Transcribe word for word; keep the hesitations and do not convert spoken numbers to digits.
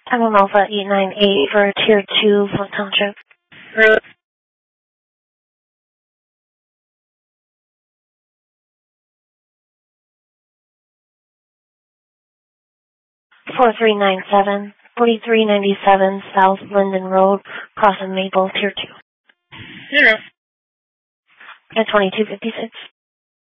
Tango Alpha eight nine eight for Tier two, Flint Township. Road. four three nine seven, forty-three ninety-seven South Linden Road, Crossing Maple, Tier two. Yeah. At twenty-two fifty-six.